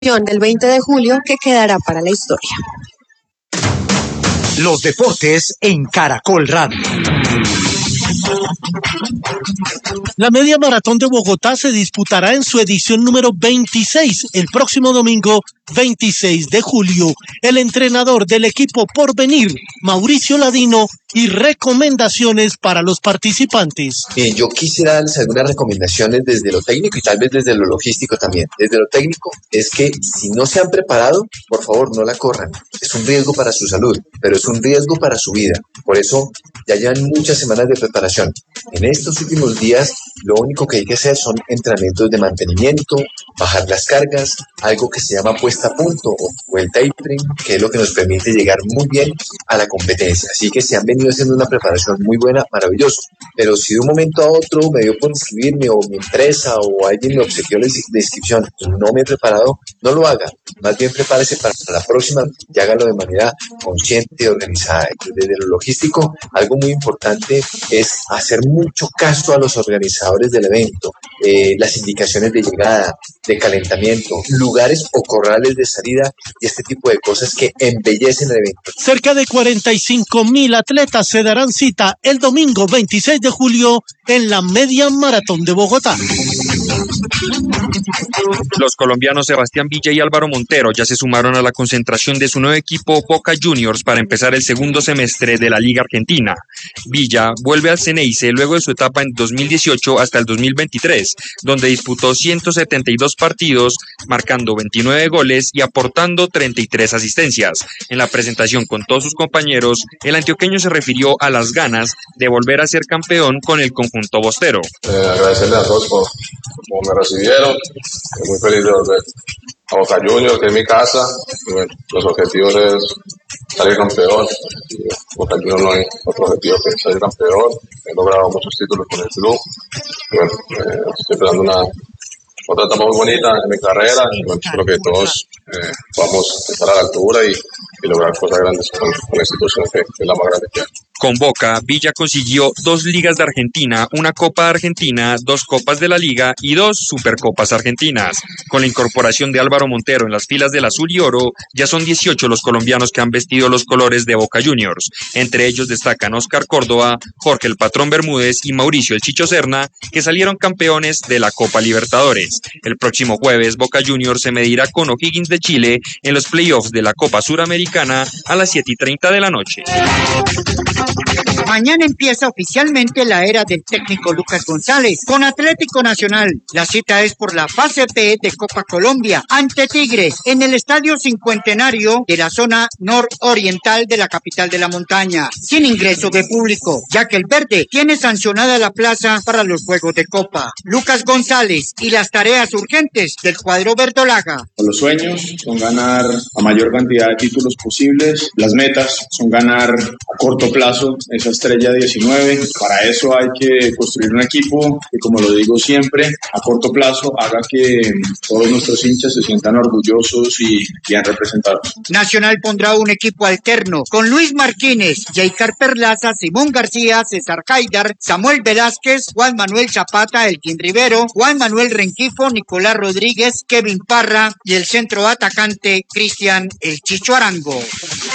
del 20 de julio que quedará para la historia. Los deportes en Caracol Radio. La Media Maratón de Bogotá se disputará en su edición número 26 el próximo domingo 26 de julio. El entrenador del equipo Porvenir, Mauricio Ladino, y recomendaciones para los participantes. Yo quisiera darles algunas recomendaciones desde lo técnico y tal vez desde lo logístico también. Desde lo técnico es que si no se han preparado, por favor no la corran. Es un riesgo para su salud, pero es un riesgo para su vida. Por eso ya llevan muchas semanas de preparación. En estos últimos días lo único que hay que hacer son entrenamientos de mantenimiento, bajar las cargas, algo que se llama puesta a punto o el tapering, que es lo que nos permite llegar muy bien a la competencia. Así que se han venido haciendo una preparación muy buena, maravilloso. Pero si de un momento a otro me dio por inscribirme o mi empresa o alguien me obsequió la inscripción y no me he preparado, no lo haga. Más bien prepárese para la próxima y hágalo de manera consciente y organizada. Desde lo logístico, algo muy importante es hacer mucho caso a los organizadores del evento, las indicaciones de llegada, de calentamiento, lugares o corrales de salida y este tipo de cosas que embellecen el evento. Cerca de 45,000 atletas se darán cita el domingo 26 de julio en la Media Maratón de Bogotá. Los colombianos Sebastián Villa y Álvaro Montero ya se sumaron a la concentración de su nuevo equipo Boca Juniors para empezar el segundo semestre de la Liga Argentina. Villa vuelve al Ceneice luego de su etapa en 2018 hasta el 2023, donde disputó 172 partidos, marcando 29 goles y aportando 33 asistencias. En la presentación con todos sus compañeros, el antioqueño se refirió a las ganas de volver a ser campeón con el conjunto bostero. Agradecerle a todos por cómo me recibieron. Estoy muy feliz de volver a Boca Juniors, que es mi casa. Bueno, los objetivos es salir campeón. Boca Juniors no hay otro objetivo que salir campeón. He logrado muchos títulos con el club. Bueno, estoy esperando otra etapa muy bonita en mi carrera. Bueno, espero que todos podamos estar a la altura y lograr cosas grandes con la institución que es la más grande que hay. Con Boca, Villa consiguió 2 ligas de Argentina, una Copa Argentina, 2 Copas de la Liga y 2 Supercopas Argentinas. Con la incorporación de Álvaro Montero en las filas del azul y oro, ya son 18 los colombianos que han vestido los colores de Boca Juniors. Entre ellos destacan Oscar Córdoba, Jorge el Patrón Bermúdez y Mauricio el Chicho Serna, que salieron campeones de la Copa Libertadores. El próximo jueves, Boca Juniors se medirá con O'Higgins de Chile en los playoffs de la Copa Suramericana a las 7:30 de la noche. Mañana empieza oficialmente la era del técnico Lucas González con Atlético Nacional. La cita es por la fase B de Copa Colombia ante Tigres en el Estadio Cincuentenario de la zona nororiental de la capital de la montaña, sin ingreso de público, ya que el verde tiene sancionada la plaza para los juegos de Copa. Lucas González y las tareas urgentes del cuadro verdolaga. Los sueños son ganar a mayor cantidad de títulos posibles. Las metas son ganar a corto plazo esa estrella 19. Para eso hay que construir un equipo que, como lo digo siempre, a corto plazo haga que todos nuestros hinchas se sientan orgullosos y bien representados. Nacional pondrá un equipo alterno con Luis Martínez, Jaicar Perlaza, Simón García, César Haidar, Samuel Velázquez, Juan Manuel Zapata, Elkin Rivero, Juan Manuel Rengifo, Nicolás Rodríguez, Kevin Parra y el centro atacante Cristian El Chicho Arango.